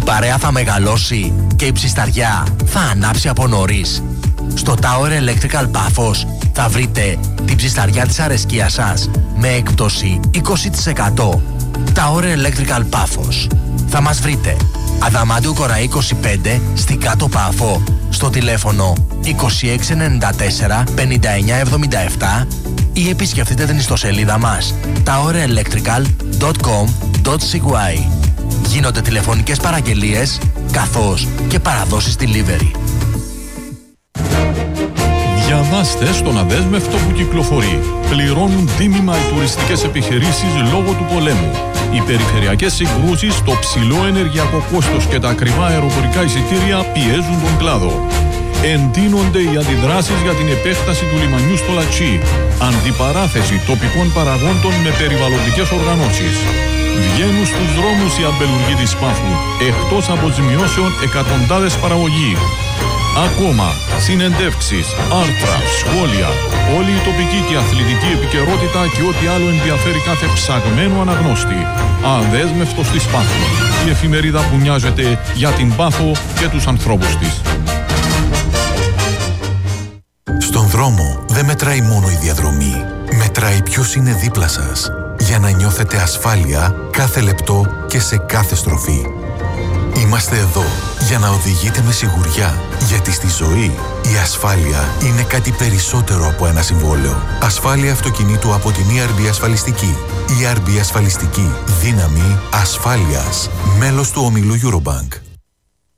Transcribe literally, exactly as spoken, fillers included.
παρέα θα μεγαλώσει και η ψισταριά θα ανάψει από νωρίς. Στο Tower Electrical Πάφος θα βρείτε την ψισταριά της αρεσκίας σας με έκπτωση είκοσι τοις εκατό. Tower Electrical Πάφος. Θα μας βρείτε Αδαμάντιου Κοραή είκοσι πέντε στην Κάτω Πάφο στο τηλέφωνο είκοσι έξι ενενήντα τέσσερα πενήντα εννιά εβδομήντα επτά ή επισκεφτείτε την ιστοσελίδα μας tower electrical dot com dot c y. Γίνονται τηλεφωνικές παραγγελίες καθώς και παραδόσεις delivery. Διαβάστε στον αδέσμευτο που κυκλοφορεί. Πληρώνουν τίμημα οι τουριστικές επιχειρήσεις λόγω του πολέμου. Οι περιφερειακές συγκρούσεις, το ψηλό ενεργειακό κόστος και τα ακριβά αεροπορικά εισιτήρια πιέζουν τον κλάδο. Εντείνονται οι αντιδράσεις για την επέκταση του λιμανιού στο Λατσί. Αντιπαράθεση τοπικών παραγόντων με περιβαλλοντικές οργανώσεις. Βγαίνουν στους δρόμους οι αμπελουργοί της Πάφου. Εκτός αποζημιώσεων εκατοντάδες παραγωγοί. Ακόμα, συνεντεύξεις, άρθρα, σχόλια, όλη η τοπική και αθλητική επικαιρότητα και ό,τι άλλο ενδιαφέρει κάθε ψαγμένο αναγνώστη. Αδέσμευτος της Πάφου. Η εφημερίδα που νοιάζεται για την Πάφο και τους ανθρώπους της. Στον δρόμο δεν μετράει μόνο η διαδρομή. Μετράει ποιος είναι δίπλα σας. Για να νιώθετε ασφάλεια κάθε λεπτό και σε κάθε στροφή. Είμαστε εδώ για να οδηγείτε με σιγουριά, γιατί στη ζωή η ασφάλεια είναι κάτι περισσότερο από ένα συμβόλαιο. Ασφάλεια αυτοκινήτου από την ι αρ μπι Ασφαλιστική. ι αρ μπι Ασφαλιστική. Δύναμη ασφάλειας. Μέλος του ομίλου Eurobank.